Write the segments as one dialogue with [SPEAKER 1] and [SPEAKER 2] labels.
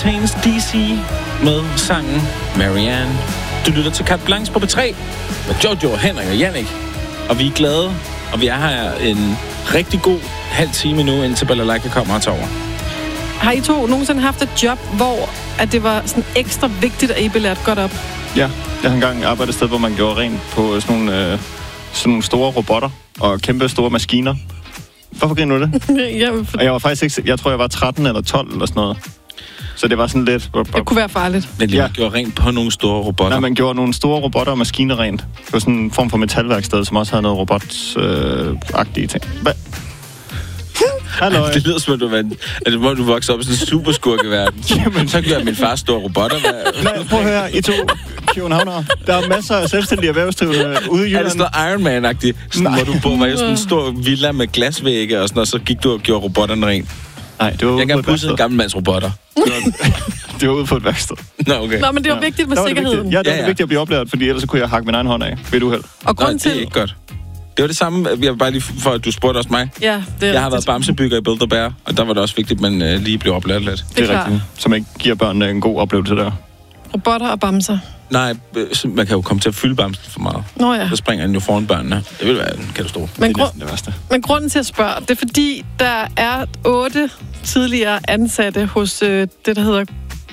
[SPEAKER 1] Fontaines DC med sangen Marianne. Du lytter til Carte Blanche på P3 med Jojo, Henrik og Jannik. Og vi er glade, og vi er her en rigtig god halv time nu, indtil Balalaika kommer og tager over.
[SPEAKER 2] Har I to nogensinde haft et job, hvor at det var sådan ekstra vigtigt, at I blev lært godt op?
[SPEAKER 3] Ja, jeg har engang arbejdet et sted, hvor man gjorde rent på sådan nogle store robotter og kæmpe store maskiner. Hvorfor griner du det? Og jeg var faktisk ikke... Jeg tror, jeg var 13 eller 12 eller sådan noget. Så det var sådan lidt...
[SPEAKER 2] Det kunne være farligt.
[SPEAKER 1] Men man gjorde rent på nogle store robotter?
[SPEAKER 3] Nej, man gjorde nogle store robotter og maskiner rent. Det var sådan en form for metalværksted, som også havde noget robot-agtige ting. Hvad? Hallo.
[SPEAKER 1] Det lyder som, at du voksede op i sådan en superskurkeverden. Jamen, så gør min far store robotter.
[SPEAKER 3] Nej, prøv at høre, I to københavnere. Der er masser af selvstændige erhvervsdrivende ude i Jylland.
[SPEAKER 1] Er det sådan noget Iron Man-agtigt? Sådan, hvor du var i sådan en stor villa med glasvægge og sådan, og så gik du og gjorde robotterne rent?
[SPEAKER 3] Nej, det var ude på et værksted.
[SPEAKER 1] En gammel mands robotter.
[SPEAKER 3] Det var ude på et værksted.
[SPEAKER 1] Nå, okay.
[SPEAKER 2] Nå, men det var vigtigt med sikkerheden.
[SPEAKER 3] Ja, det var vigtigt at blive oplært, fordi ellers så kunne jeg hakke min egen hånd af ved et uheld.
[SPEAKER 2] Og grund til...
[SPEAKER 1] det er ikke godt. Det var det samme, jeg bare lige for, at du spurgte også mig.
[SPEAKER 2] Ja, det er
[SPEAKER 1] jeg har været bamsebygger i Build a Bear, og der var det også vigtigt, at man lige blev oplært lidt.
[SPEAKER 3] Det er rigtigt. Så man ikke giver børnene en god oplevelse der.
[SPEAKER 2] Robotter og bamser.
[SPEAKER 1] Nej, man kan jo komme til at fylde bamsen for meget.
[SPEAKER 2] Nå ja.
[SPEAKER 1] Så springer den jo foran børnene. Det vil være en katastrofe.
[SPEAKER 3] Det er det værste.
[SPEAKER 2] Men grunden til at spørge, det er fordi, der er 8 tidligere ansatte hos det, der hedder...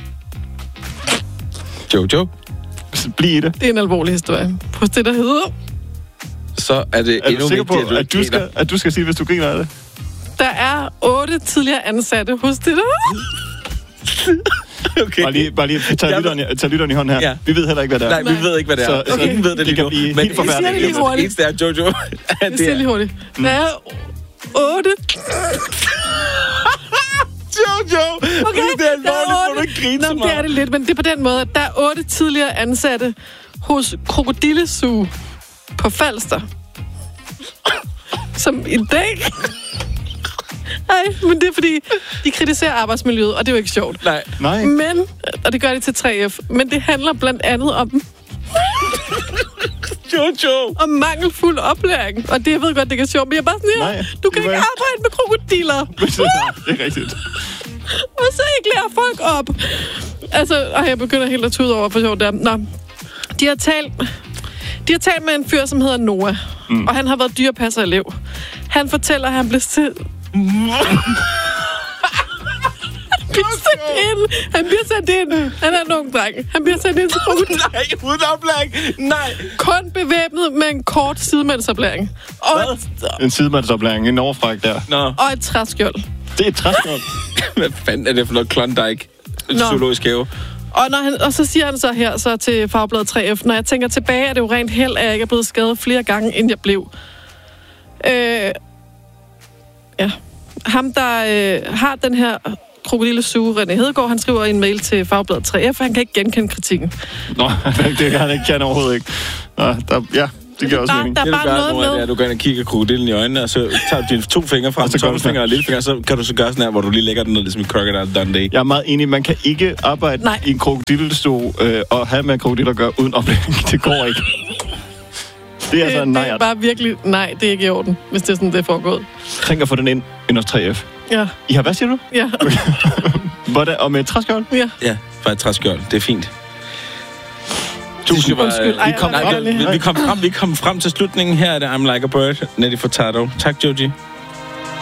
[SPEAKER 1] Jojo.
[SPEAKER 3] Bliv i det.
[SPEAKER 2] Det er en alvorlig historie. Hos det, der hedder...
[SPEAKER 1] Så er det endnu
[SPEAKER 3] vigtigt, at du skal sige, hvis du griner af det?
[SPEAKER 2] Der er 8 tidligere ansatte hos det, der...
[SPEAKER 3] Okay. Bare lige tag lytteren i hånden her. Ja. Vi ved heller ikke, hvad det er.
[SPEAKER 1] Nej, vi ved ikke, hvad det er. Så ingen ved det lige nu.
[SPEAKER 3] Men helt forfærdeligt.
[SPEAKER 2] Det siger det
[SPEAKER 1] eneste er, Jojo.
[SPEAKER 2] Det siger lige hurtigt. Der er 8...
[SPEAKER 1] Jojo!
[SPEAKER 2] Okay,
[SPEAKER 1] det er alvorligt, hvor du ikke griner så meget.
[SPEAKER 2] Det er det lidt, men det er på den måde, at der er 8 tidligere ansatte hos Krokodillesu på Falster. Som i dag... Nej, men det er fordi, de kritiserer arbejdsmiljøet, og det er jo ikke sjovt.
[SPEAKER 1] Nej.
[SPEAKER 2] Men, og det gør de til 3F, men det handler blandt andet om...
[SPEAKER 1] Jojo!
[SPEAKER 2] Om mangelfuld oplæring. Og det, jeg ved godt, det kan sjovt, men jeg er bare sådan her, du kan ikke arbejde med krokodiller.
[SPEAKER 3] Det er rigtigt.
[SPEAKER 2] Og så ikke lære folk op. Altså, jeg begynder helt at tude over for sjovt der. Nå, de har talt med en fyr, som hedder Noah. Og han har været dyrepasserelev. Han fortæller, at han blev Han bliver sendt ind. Han er en ung dreng. Han bliver sendt ind til krokodiller.
[SPEAKER 1] Nej, uden oplæring. Nej.
[SPEAKER 2] Kun bevæbnet med en kort sidemandsoplæring.
[SPEAKER 3] En sidemandsoplæring. En overfræk der.
[SPEAKER 1] Nå.
[SPEAKER 2] Og et træskjold.
[SPEAKER 3] Det er et træskjold.
[SPEAKER 1] Hvad fanden er det for noget Klondike? Zoologisk have.
[SPEAKER 2] Og så siger han så her så til Fagbladet 3F, når jeg tænker tilbage, er det jo rent held, at jeg ikke er blevet skadet flere gange, end jeg blev. Ja. Ham, der har den her krokodillesuge, René Hedegaard, han skriver i en mail til Fagbladet 3F, han kan ikke genkende kritikken.
[SPEAKER 3] Nå, det kan han ikke kende overhovedet ikke. Det giver også mening.
[SPEAKER 2] Der er bare noget med...
[SPEAKER 1] At du går ind og kigger krokodillen i øjnene, og så tager du dine 2 fingre frem, tommelfinger og lillefinger, så kan du så gøre sådan her, hvor du lige lægger den ned, ligesom i Crocodile Dundee.
[SPEAKER 3] Jeg er meget enig, man kan ikke arbejde i en krokodillestue og have med krokodiller at gøre uden oplæring. Det går ikke. Det er altså nej.
[SPEAKER 2] Det er bare virkelig... Nej, det er ikke i orden, hvis det er sådan, det er foregået.
[SPEAKER 3] Tænk at få den ind hos 3F.
[SPEAKER 2] Ja.
[SPEAKER 3] I har hvad, siger du?
[SPEAKER 2] Ja.
[SPEAKER 3] Hvordan? Og med et træskjold?
[SPEAKER 2] Ja.
[SPEAKER 1] Ja, bare et træskjold. Det er fint.
[SPEAKER 2] Undskyld.
[SPEAKER 1] Vi kom frem til slutningen. Her er det I'm Like a Bird, Nelly Furtado. Tak, Joji.